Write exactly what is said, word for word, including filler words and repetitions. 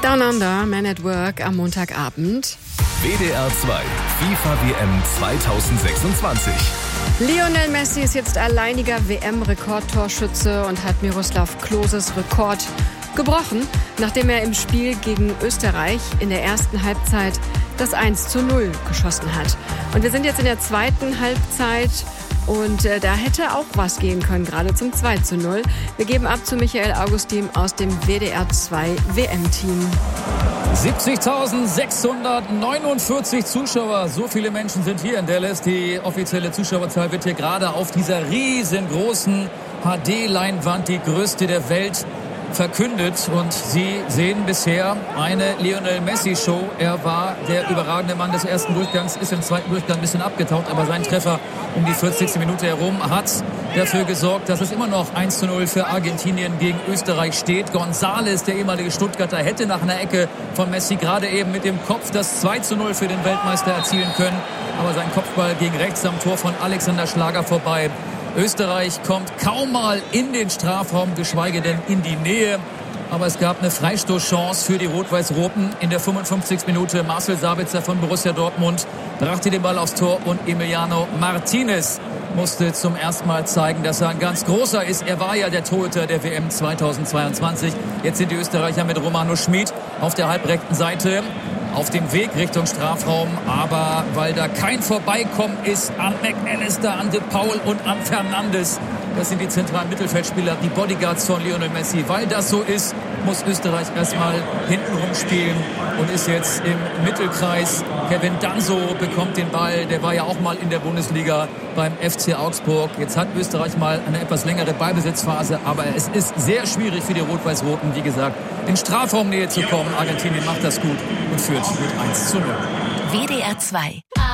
Down Under, Man at Work am Montagabend. W D R zwei FIFA W M zweitausendsechsundzwanzig. Lionel Messi ist jetzt alleiniger W M-Rekordtorschütze und hat Miroslav Kloses Rekord gebrochen, nachdem er im Spiel gegen Österreich in der ersten Halbzeit das eins zu null geschossen hat. Und wir sind jetzt in der zweiten Halbzeit und äh, da hätte auch was gehen können, gerade zum zwei zu null. Wir geben ab zu Michael Augustin aus dem W D R zwei W M-Team. siebzigtausendsechshundertneunundvierzig Zuschauer, so viele Menschen sind hier in Dallas. Die offizielle Zuschauerzahl wird hier gerade auf dieser riesengroßen H D-Leinwand, die größte der Welt, verkündet. Und Sie sehen bisher eine Lionel Messi-Show. Er war der überragende Mann des ersten Durchgangs, ist im zweiten Durchgang ein bisschen abgetaucht, aber sein Treffer um die vierzigste Minute herum hat dafür gesorgt, dass es immer noch eins zu null für Argentinien gegen Österreich steht. González, der ehemalige Stuttgarter, hätte nach einer Ecke von Messi gerade eben mit dem Kopf das zwei zu null für den Weltmeister erzielen können. Aber sein Kopfball ging rechts am Tor von Alexander Schlager vorbei. Österreich kommt kaum mal in den Strafraum, geschweige denn in die Nähe. Aber es gab eine Freistoßchance für die Rot-Weiß-Roten in der fünfundfünfzigsten Minute. Marcel Sabitzer von Borussia Dortmund brachte den Ball aufs Tor und Emiliano Martinez musste zum ersten Mal zeigen, dass er ein ganz großer ist. Er war ja der Torhüter der W M zweitausendzweiundzwanzig. Jetzt sind die Österreicher mit Romano Schmid auf der halbrechten Seite auf dem Weg Richtung Strafraum, aber weil da kein Vorbeikommen ist an McAllister, an De Paul und an Fernandes, das sind die zentralen Mittelfeldspieler, die Bodyguards von Lionel Messi. Weil das so ist, muss Österreich erstmal hintenrum spielen und ist jetzt im Mittelkreis. Kevin Danso bekommt den Ball, der war ja auch mal in der Bundesliga beim F C Augsburg. Jetzt hat Österreich mal eine etwas längere Ballbesitzphase, aber es ist sehr schwierig für die Rot-Weiß-Roten, wie gesagt, in Strafraumnähe zu kommen. Argentinien macht das gut und führt mit eins zu null. W D R zwei